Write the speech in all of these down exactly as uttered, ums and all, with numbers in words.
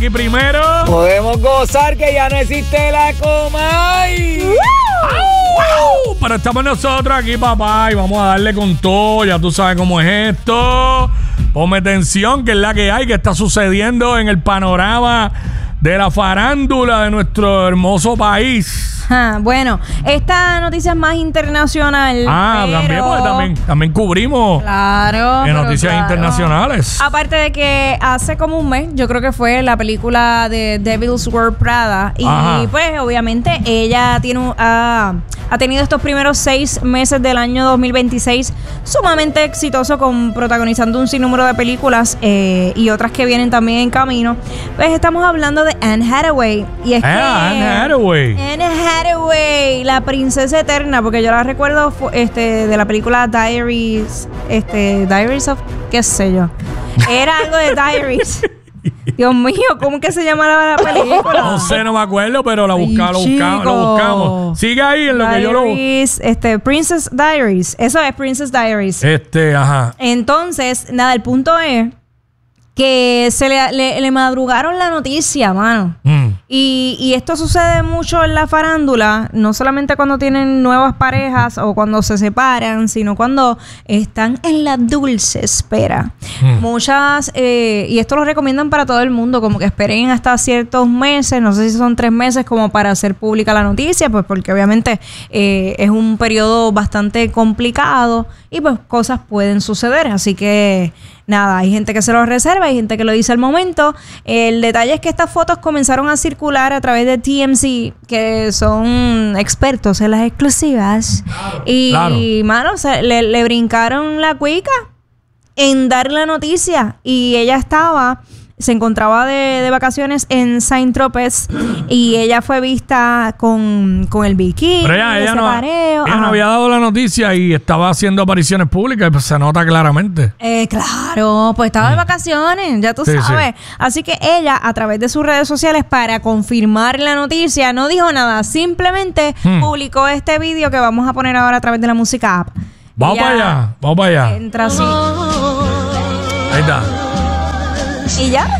Y primero podemos gozar que ya no existe la Comay. ¡Wow! Pero estamos nosotros aquí, papá, y vamos a darle con todo. Ya tú sabes cómo es esto. Ponme atención, que es la que hay, que está sucediendo en el panorama de la farándula de nuestro hermoso país. Ah, bueno, esta noticia es más internacional. Ah, pero... también, porque también, también cubrimos claro, en noticias claro. internacionales. Aparte de que hace como un mes, yo creo que fue la película de Devil's Wears Prada. Y Ajá. pues obviamente ella tiene un, uh, ha tenido estos primeros seis meses del año dos mil veintiséis sumamente exitoso, con protagonizando un sinnúmero de películas eh, y otras que vienen también en camino. Pues estamos hablando de Anne Hathaway. Y es Ah, que Anne Hathaway. Anne Hathaway, la princesa eterna, porque yo la recuerdo este, de la película Diaries, este, Diaries of, qué sé yo. Era algo de Diaries. Dios mío, ¿cómo que se llama la, la película? No sé, no me acuerdo, pero la buscamos, lo buscamos, lo buscamos. Sigue ahí en lo Diaries, que yo lo... este, Princess Diaries. Eso es Princess Diaries. Este, ajá. Entonces, nada, el punto es que se le, le, le madrugaron la noticia, mano. Mm. Y, y esto sucede mucho en la farándula, no solamente cuando tienen nuevas parejas o cuando se separan, sino cuando están en la dulce espera. Mm. Muchas, eh, y esto lo recomiendan para todo el mundo, como que esperen hasta ciertos meses, no sé si son tres meses, como para hacer pública la noticia, pues porque obviamente eh, es un periodo bastante complicado y pues cosas pueden suceder. Así que nada, hay gente que se lo reserva, hay gente que lo dice al momento. El detalle es que estas fotos comenzaron a circular a través de T M Z, que son expertos en las exclusivas. Y, claro. mano, o sea, le, le brincaron la cuica en dar la noticia. Y ella estaba... se encontraba de, de vacaciones en Saint-Tropez y ella fue vista con, con el bikini. Pero ella, ella, no, pareo. ella no había dado la noticia y estaba haciendo apariciones públicas y pues se nota claramente. Eh, claro, pues estaba de vacaciones, ya tú Sí, sabes. sí. Así que ella, a través de sus redes sociales, para confirmar la noticia, no dijo nada. Simplemente Hmm. publicó este vídeo que vamos a poner ahora a través de la música app. Vamos Ella para allá, vamos para allá. entra así. Ahí está. Y ya.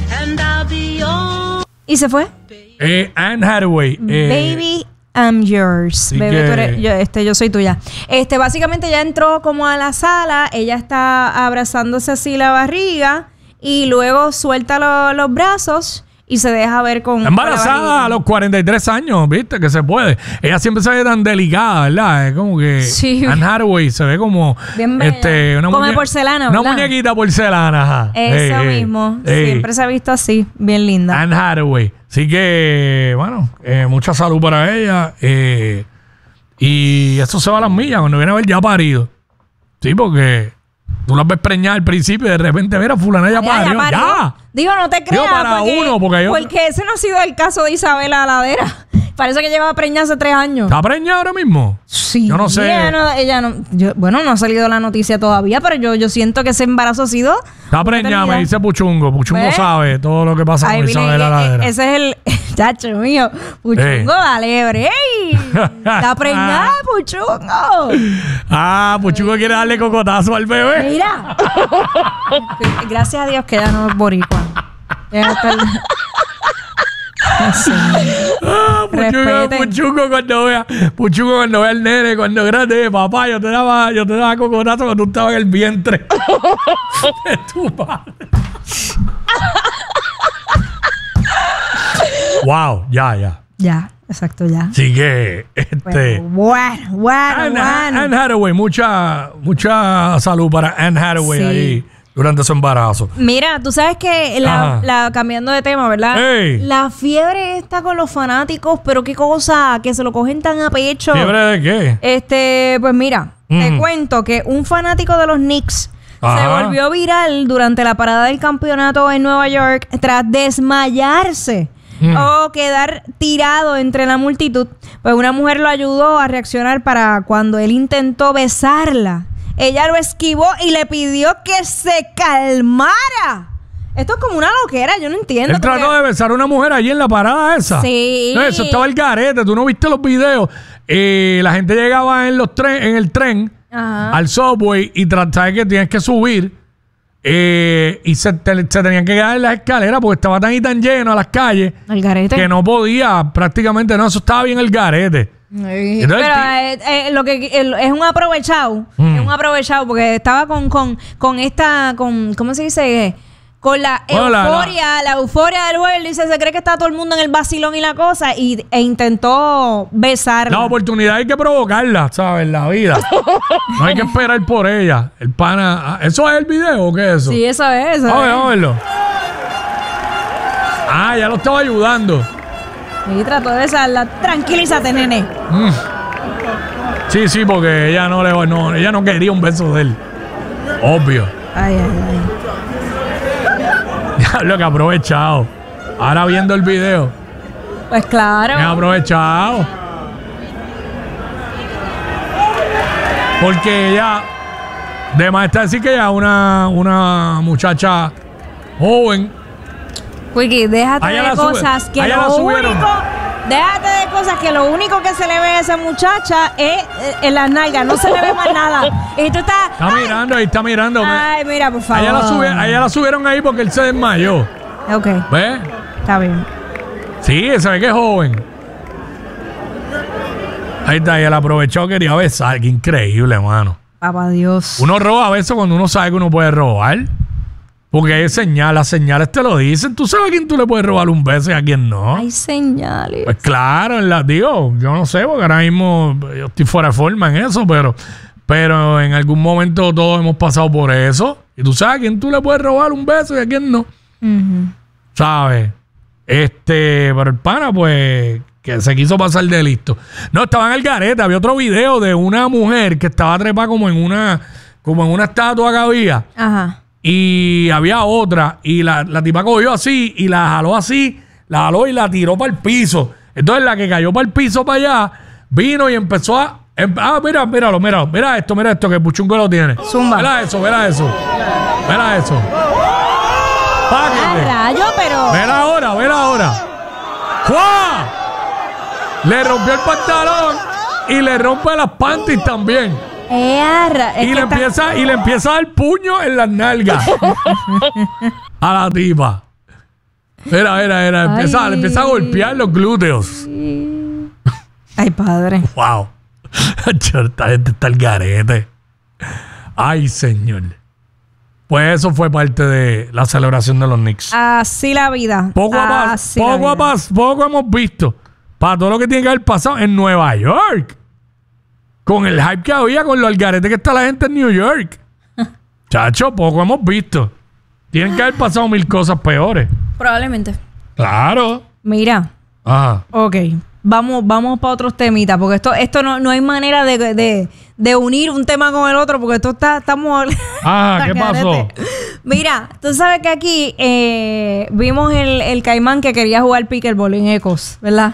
Y se fue. Eh, Anne Hathaway. eh, Baby, I'm yours. Baby, que... tú eres, yo, este, yo soy tuya. Este, básicamente ya entró como a la sala. Ella está abrazándose así la barriga. Y luego suelta lo, los brazos y se deja ver con... Embarazada a los cuarenta y tres años, ¿viste? Que se puede. Ella siempre se ve tan delicada, ¿verdad? Es como que... Sí. Anne Hathaway se ve como... Bien bella. este, una Come muñe- porcelana, Una ¿verdad? muñequita porcelana, ajá. Eso Ey, ey, mismo. ey. Siempre se ha visto así. Bien linda. Anne Hathaway. Así que, bueno, eh, mucha salud para ella. Eh, y eso se va a las millas cuando viene a ver ya parido. Sí, porque tú las ves preñar al principio y de repente, mira, fulana ya Ya, parió. ya parió. ¡Ya! Digo, no te creas. Digo, para porque, uno, porque yo- porque ese no ha sido el caso de Isabela Ladera. Parece que llevaba preñada hace tres años. ¿Está preñada ahora mismo? Sí. Yo no sé. Ella no, ella no- yo- bueno, no ha salido la noticia todavía, pero yo, yo siento que ese embarazo ha sido... Está preñada, me dice Puchungo. Puchungo ¿Ves? sabe todo lo que pasa Ahí con viene, Isabela eh, Ladera. eh, ese es el... Chacho mío. Puchungo, Ey. dale, break. Está preñada, Puchungo. Ah, Puchungo quiere darle cocotazo al bebé. Mira. Gracias a Dios que ella no es boricua. Ella está... Sí. Ah, Puchungo, Respeten. Puchungo cuando vea, Puchungo cuando vea al nene, cuando grande, papá, yo te daba, yo te daba cocotazo cuando tú estabas en el vientre de tu padre. Wow, ya, ya. Ya, exacto, ya. Así que, este, Bueno, bueno, bueno. Anne, bueno. Anne Hathaway, mucha, mucha salud para Anne Hathaway Sí. ahí durante su embarazo. Mira, tú sabes que la, Ajá. la- cambiando de tema, ¿verdad? Ey. La fiebre está con los fanáticos, pero qué cosa, que se lo cogen tan a pecho. ¿Fiebre de qué? Este, pues mira, te Mm. cuento que un fanático de los Knicks se Ajá. volvió viral durante la parada del campeonato en Nueva York tras desmayarse Mm. o quedar tirado entre la multitud. Pues una mujer lo ayudó a reaccionar para cuando él intentó besarla. Ella lo esquivó y le pidió que se calmara. Esto es como una loquera, yo no entiendo. Él trató porque- de besar a una mujer allí en la parada esa. Sí. No, eso estaba el garete. Tú no viste los videos. Eh, la gente llegaba en los tren, en el tren Ajá. al subway y tra- sabes que tienes que subir Eh, y se, te- se tenían que quedar en las escaleras porque estaba tan y tan lleno a las calles El garete. que no podía prácticamente, no, eso estaba bien el garete. Sí. Entonces, Pero el eh, eh, lo que el- es un aprovechado, Mm. es un aprovechado porque estaba con, con, con esta, con, ¿cómo se dice? Con la Bueno, la- euforia, la, euforia del juego. Dice, se cree que está todo el mundo en el vacilón y la cosa y, e intentó besarla. La oportunidad hay que provocarla, ¿sabes? En la vida. No hay que esperar por ella. El pana... ¿Eso es el video o qué es eso? Sí, eso es, eso Vamos a ver, es. vamos a verlo. Ah, ya lo estaba ayudando. Y trató de besarla. Tranquilízate, nene. Mm. Sí, sí, porque ella no le no, ella no quería un beso de él. Obvio. Ay, ay, ay. Diablo, que aprovechado. Ahora viendo el video. Pues claro. Me ha aprovechado. Porque ella, de más está decir que ella es una, una muchacha joven. Wiki, déjate Allá de la sube- cosas que allá la lo subieron. único, déjate de cosas que lo único que se le ve a esa muchacha es eh, en las nalgas, no se le ve más nada. Y tú estás, Está mirando ahí, está mirando. ay, mira, por favor. Allá la, subi- allá la subieron ahí porque él se desmayó. Ok, ¿Ves? está bien. Sí, se ve que es joven. Ahí está, ella la aprovechó, quería besar. Qué increíble, hermano. Papá Dios. Uno roba besos cuando uno sabe que uno puede robar. Porque hay señales, las señales te lo dicen. Tú sabes a quién tú le puedes robar un beso y a quién no. Hay señales. Pues claro, en la, digo, yo no sé, porque ahora mismo yo estoy fuera de forma en eso, pero, pero en algún momento todos hemos pasado por eso. Y tú sabes a quién tú le puedes robar un beso y a quién no. Ujú. ¿Sabes? Este, pero el pana, pues, que se quiso pasar de listo. No, estaba en el garete. Había otro video de una mujer que estaba trepada como en una, como en una estatua que había. Ajá. Y había otra. Y la, la tipa cogió así y la jaló así. La jaló y la tiró para el piso. Entonces la que cayó para el piso para allá, vino y empezó a... em- ah, mira, míralo, mira, mira esto, mira esto, que Puchungo lo tiene. Zumba. Mira eso, mira eso. Mira eso. Ah, Páquete. rayo, pero. Vela ahora, vela ahora. ¡Juá! Le rompió el pantalón y le rompe las panties también. Eh, arra- es Y que le, está- empieza, y le empieza a dar puño en las nalgas a la tipa. Mira, mira, mira. Empieza, Ay. le empieza a golpear los glúteos. Ay, padre. Wow. Esta gente está el garete. Ay, señor. Pues eso fue parte de la celebración de los Knicks. Así la vida. Poco a más, Así la poco a vida. más, poco hemos visto para todo lo que tiene que haber pasado en Nueva York. Con el hype que había, con lo algarete que está la gente en New York. Chacho, poco hemos visto. Tienen que haber pasado mil cosas peores. Probablemente. Claro. Mira. Ajá. Ok. Vamos, vamos para otros temitas, porque esto, esto no, no hay manera de, de, de unir un tema con el otro, porque esto está, estamos... Ajá, ¿qué pasó? Mira, tú sabes que aquí eh, vimos el, el caimán que quería jugar pickleball en Ecos, ¿verdad?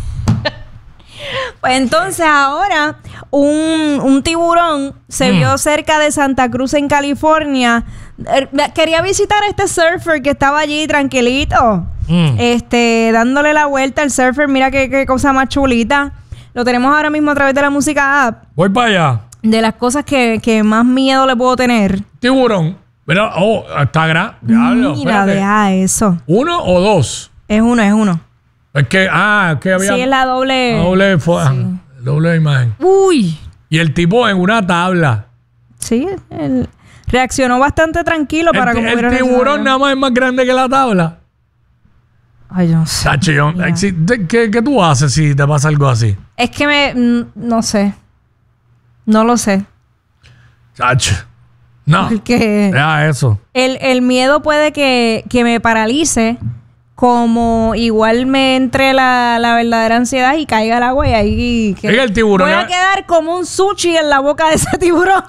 Pues entonces ahora un, un tiburón se Mm. vio cerca de Santa Cruz en California. Er, Quería visitar a este surfer que estaba allí tranquilito. Mm. Este, dándole la vuelta al surfer. Mira qué, qué cosa más chulita. Lo tenemos ahora mismo a través de la música app. Voy para allá. De las cosas que, que más miedo le puedo tener. Tiburón. Mira, oh, está grande. Diablo. Mira, espérate. deja eso. ¿Uno o dos? Es uno, es uno. Es que, ah, es que había Sí, es la doble. doble, fo- doble imagen. Uy. Y el tipo en una tabla. Sí, él reaccionó bastante tranquilo para el, como el hubiera tiburón reaccionado. nada más es más grande que la tabla. Ay, yo no sé. Tacho, yo- Ya. si- de- ¿qué, ¿Qué tú haces si te pasa algo así? Es que me... mm, no sé. No lo sé. Tacho. No. Porque Ya eso. el, el miedo puede que, que me paralice, como igual me entre la, la verdadera ansiedad y caiga al agua y ahí... Que Es que el tiburón voy a le- quedar como un sushi en la boca de ese tiburón.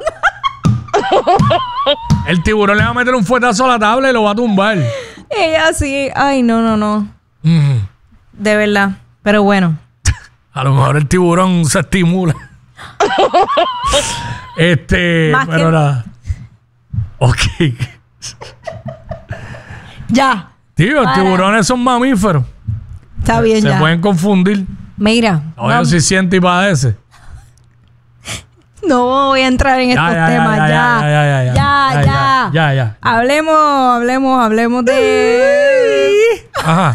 El tiburón le va a meter un fuetazo a la tabla y lo va a tumbar. Ella sí. Ay, no, no, no. Mm. De verdad. Pero bueno. A lo mejor el tiburón se estimula. este, Más pero que- nada. Ok. Ya. Tío, los Para. tiburones son mamíferos. Está bien, Se ya. pueden confundir. Mira. Oye, vamos- si siente y padece. No voy a entrar en Ya, estos ya, ya, temas. ya, Ya. ya, ya, ya, ya. Ya, Ya, ya. ya. Ya, ya. Hablemos, hablemos, hablemos de... Ajá.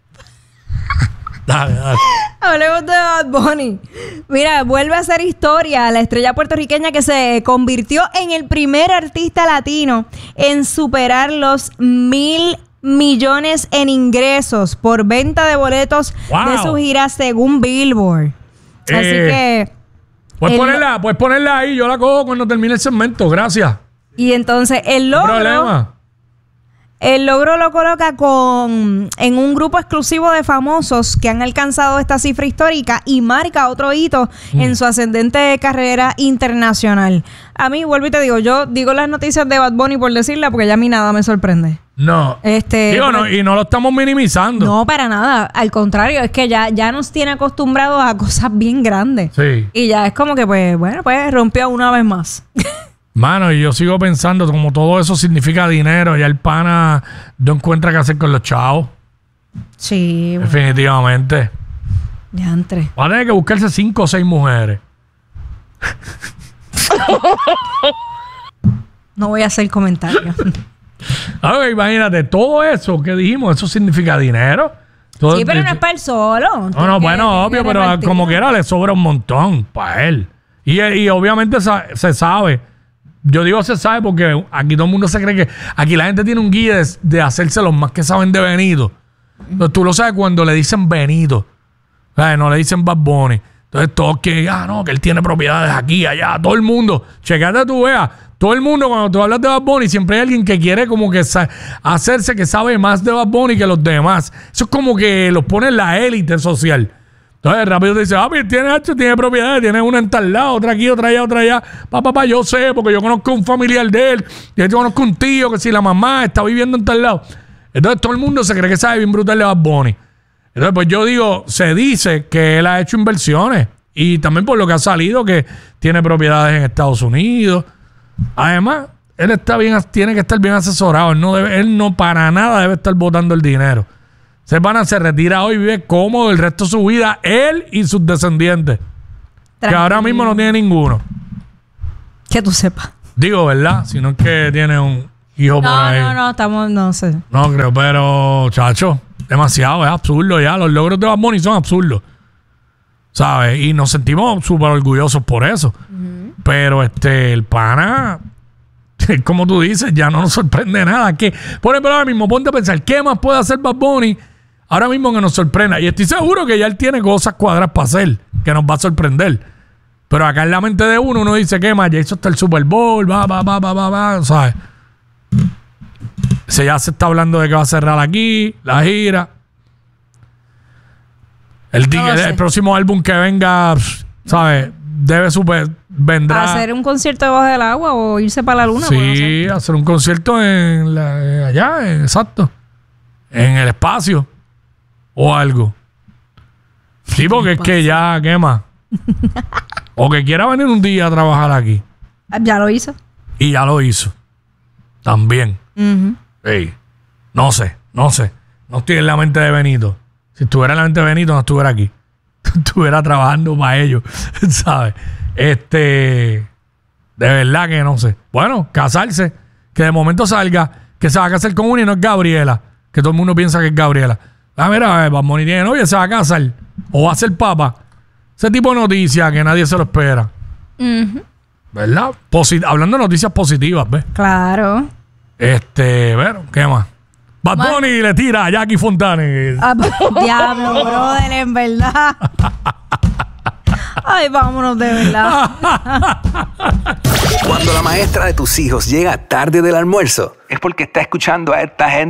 Dale, dale. Hablemos de Bad Bunny. Mira, vuelve a hacer historia la estrella puertorriqueña que se convirtió en el primer artista latino en superar los mil millones en ingresos por venta de boletos Wow. de su gira según Billboard. Eh, Así que... Puedes el- ponerla, puedes ponerla ahí. Yo la cojo cuando termine el segmento. Gracias. Y entonces el No logro... problema. El logro lo coloca con en un grupo exclusivo de famosos que han alcanzado esta cifra histórica y marca otro hito Mm. en su ascendente carrera internacional. A mí, vuelvo y te digo, yo digo las noticias de Bad Bunny por decirla porque ya a mí nada me sorprende. No. Este, Digo, no, porque- y no lo estamos minimizando. No, para nada. Al contrario, es que ya, ya nos tiene acostumbrados a cosas bien grandes. Sí. Y ya es como que, pues, bueno, pues rompió una vez más. Mano, y yo sigo pensando, como todo eso significa dinero, ya el pana no encuentra qué hacer con los chavos. Sí, bueno, Definitivamente. ya entré. Va a tener que buscarse cinco o seis mujeres. No voy a hacer comentarios. A ver, imagínate, todo eso que dijimos, eso significa dinero. Todo- Sí, pero no es para él solo. No, no, bueno, obvio, pero como quiera le sobra un montón para él. Y, y obviamente sa- se sabe. Yo digo se sabe porque aquí todo el mundo se cree que... Aquí la gente tiene un guía de, de hacerse los más que saben de Benito. Entonces tú lo sabes cuando le dicen Benito. O sea, no le dicen Bad Bunny. Entonces todos que... Ah, no, que él tiene propiedades aquí, allá. Todo el mundo. Checate tú, veas. Todo el mundo, cuando tú hablas de Bad Bunny, siempre hay alguien que quiere como que sa- hacerse que sabe más de Bad Bunny que los demás. Eso es como que los pone en la élite social. Entonces rápido te dice, ah, pues tiene H, tiene propiedades, tiene una en tal lado, otra aquí, otra allá, otra allá. Papá, papá, yo sé, porque yo conozco un familiar de él, yo conozco un tío que si la mamá está viviendo en tal lado. Entonces todo el mundo se cree que sabe bien brutal de Bad Bunny. Entonces, pues yo digo, se dice que él ha hecho inversiones. Y también por lo que ha salido, que tiene propiedades en Estados Unidos. Además, él está bien, tiene que estar bien asesorado. Él no debe, él no para nada debe estar botando el dinero. Ese pana se retira hoy y vive cómodo el resto de su vida, él y sus descendientes. Que ahora mismo no tiene ninguno. Que tú sepas. Digo, ¿verdad? Si no es que tiene un hijo por No, ahí. no, no, estamos, no sé. No creo, pero, chacho, demasiado, es absurdo ya. Los logros de Bad Bunny son absurdos. ¿Sabes? Y nos sentimos súper orgullosos por eso. Pero este, el pana, como tú dices, ya no nos sorprende nada. Que, por ejemplo, ahora mismo, ponte a pensar, ¿qué más puede hacer Bad Bunny ahora mismo que nos sorprenda? Y estoy seguro que ya él tiene cosas cuadradas para hacer, que nos va a sorprender. Pero acá en la mente de uno, uno dice, ¿qué más? Ya hizo hasta el Super Bowl, va, va, va, va, va, va, ¿sabes? Se ya se está hablando de que va a cerrar aquí, la gira. El, di- No lo el, sé. el próximo álbum que venga, pff, ¿sabes? Debe super, vendrá. ¿Hacer un concierto debajo del agua o irse para la luna? Pues no sé. Sí, hacer un concierto en la, en allá, en- exacto. En el espacio. O algo. Sí, porque es que ya, ¿qué más? O que quiera venir un día a trabajar aquí. Ya lo hizo. Y ya lo hizo. También. Ujú. Ey, no sé, no sé. No estoy en la mente de Benito. Si estuviera en la mente de Benito, no estuviera aquí. Estuviera trabajando para ellos, ¿sabes? Este... De verdad que no sé. Bueno, casarse. Que de momento salga que se va a casar con una y no es Gabriela. Que todo el mundo piensa que es Gabriela. Ah, mira, Bad Bunny tiene novia, se va a casar. O va a ser papa. Ese tipo de noticias que nadie se lo espera. Ujú. ¿Verdad? Posi- Hablando de noticias positivas, ¿ves? Claro. Este, bueno, ¿qué más? Bad Ma- Bunny le tira a Jackie Fontanes. Ah, diablo, brother, en verdad. Ay, vámonos de verdad. Cuando la maestra de tus hijos llega tarde del almuerzo, es porque está escuchando a esta gente.